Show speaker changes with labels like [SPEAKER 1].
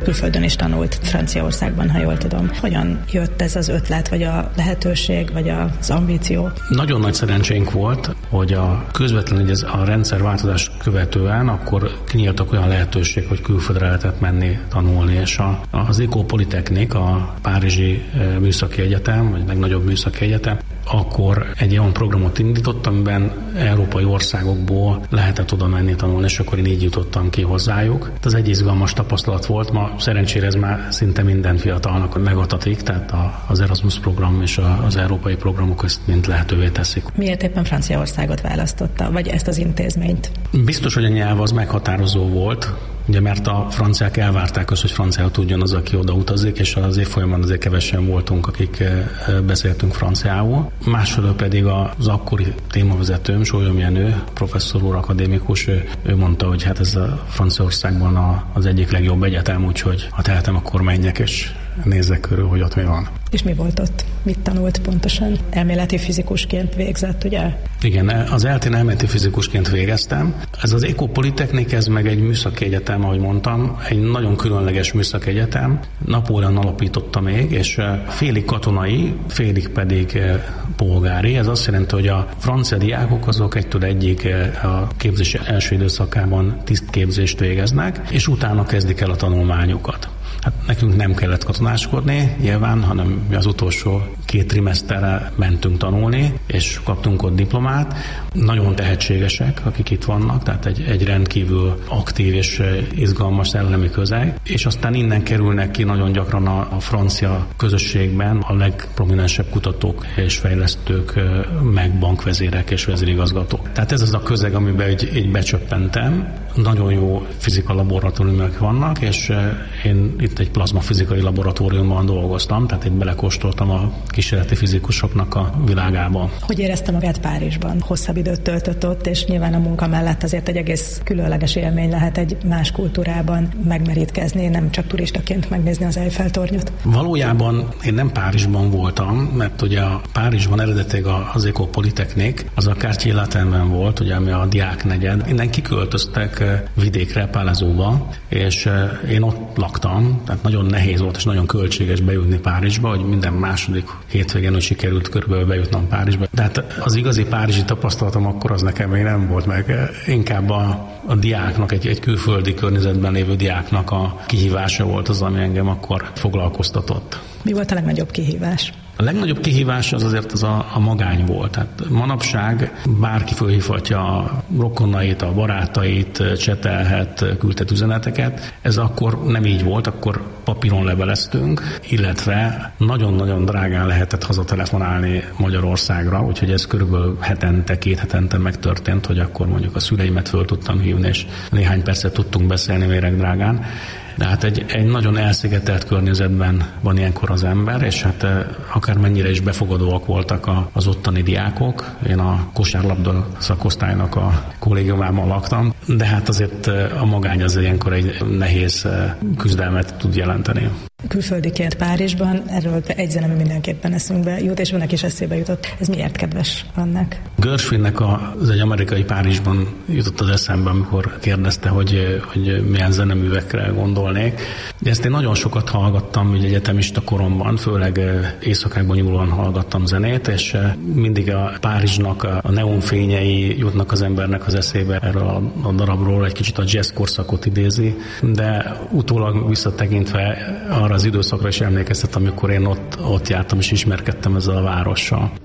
[SPEAKER 1] külföldön is tanult, Franciaországban, ha jól tudom. Hogyan jött ez az ötlet, vagy a lehetőség, vagy az ambíció?
[SPEAKER 2] Nagyon nagy szerencsénk volt, hogy közvetlenül a rendszerváltozást követően akkor kinyíltak olyan lehetőség, hogy külföldre lehetett menni tanulni, és az École Polytechnique, a párizsi műszaki egyetem, vagy legnagyobb műszaki egyetem, akkor egy olyan programot indított, amiben európai országokból lehetett oda menni tanulni, és akkor én így jutottam ki hozzájuk. Ez egy izgalmas tapasztalat volt, ma szerencsére ez már szinte minden fiatalnak megadatik, tehát az Erasmus program és az európai programok ezt mind lehetővé teszik.
[SPEAKER 1] Miért éppen Franciaországot választotta, vagy ezt az intézményt?
[SPEAKER 2] Biztos, hogy a nyelv az meghatározó volt, ugye, mert a franciák elvárták azt, hogy franciául tudjon az, aki oda utazik, és az évfolyamban azért kevesen voltunk, akik beszéltünk franciául. Másfelől pedig az akkori témavezetőm, Sólyom Jenő, professzor úr, akadémikus, ő mondta, hogy hát ez a Franciaországban az egyik legjobb egyetem, úgyhogy ha tehetem, akkor menjek és nézzek körül, hogy ott mi van.
[SPEAKER 1] És mi volt ott? Mit tanult pontosan? Elméleti fizikusként végzett, ugye?
[SPEAKER 2] Igen, az ELTE-n elméleti fizikusként végeztem. Ez az École Polytechnique, ez meg egy műszaki egyetem, ahogy mondtam, egy nagyon különleges műszaki egyetem. Napóleon alapította még, és félig katonai, félig pedig polgári. Ez azt jelenti, hogy a francia diákok azok egytől egyig a képzés első időszakában tisztképzést végeznek, és utána kezdik el a tanulmányukat. Hát nekünk nem kellett katonáskodni, nyilván, hanem mi az utolsó 2 trimeszterre mentünk tanulni, és kaptunk ott diplomát. Nagyon tehetségesek, akik itt vannak, tehát egy rendkívül aktív és izgalmas szellemi közeg, és aztán innen kerülnek ki nagyon gyakran a francia közösségben a legprominensebb kutatók és fejlesztők, meg bankvezérek és vezérigazgatók. Tehát ez az a közeg, amiben így becsöppentem. Nagyon jó fizika laboratóriumok vannak, és én itt egy plazmafizikai laboratóriumban dolgoztam, tehát itt belekóstoltam a kísérleti fizikusoknak a világába.
[SPEAKER 1] Hogy érezte magát Párizsban? Hosszabb időt töltött ott, és nyilván a munka mellett azért egy egész különleges élmény lehet egy más kultúrában megmerítkezni, nem csak turistaként megnézni az Eiffel-tornyot.
[SPEAKER 2] Valójában én nem Párizsban voltam, mert ugye a Párizsban eredetileg az École Polytechnique, az a Quartier Latinben volt, ugye, ami a diáknegyed. Innen kiköltöztek vidékre, Palaiseauba, és én ott laktam, tehát nagyon nehéz volt és nagyon költséges bejutni Párizsba, hogy minden második hétvégén, hogy sikerült körülbelül bejutnom Párizsba. Tehát az igazi párizsi tapasztalatom akkor az nekem még nem volt meg. Inkább a diáknak, egy külföldi környezetben lévő diáknak a kihívása volt az, ami engem akkor foglalkoztatott.
[SPEAKER 1] Mi volt a legnagyobb kihívás?
[SPEAKER 2] A legnagyobb kihívás az azért a magány volt. Tehát manapság bárki fölhívhatja a rokonait, a barátait, csetelhet, küldhet üzeneteket. Ez akkor nem így volt, akkor papíron leveleztünk, illetve nagyon-nagyon drágán lehetett hazatelefonálni Magyarországra, úgyhogy ez körülbelül hetente, 2 hetente megtörtént, hogy akkor mondjuk a szüleimet föl tudtam hívni, és néhány percet tudtunk beszélni méregdrágán. De hát egy nagyon elszigetelt környezetben van ilyenkor az ember, és hát akármennyire is befogadóak voltak az ottani diákok. Én a kosárlabda szakosztálynak a kollégiumában laktam, de hát azért a magány az ilyenkor egy nehéz küzdelmet tud jelenteni.
[SPEAKER 1] Külföldiként Párizsban, erről egy zene mindenképpen eszünkbe jut, és önnek is eszébe jutott. Ez miért kedves önnek? Gershwinnek
[SPEAKER 2] az egy amerikai Párizsban jutott az eszembe, amikor kérdezte, hogy milyen zeneművekre gondolnék. De ezt én nagyon sokat hallgattam ugye egyetemista koromban, főleg éjszakákban nyúlóan hallgattam zenét, és mindig a Párizsnak a neonfényei jutnak az embernek az eszébe erről a darabról, egy kicsit a jazz korszakot idézi, de utólag visszatekintve arra az időszakra is emlékeztet, amikor én ott jártam és ismerkedtem ezzel a várossal.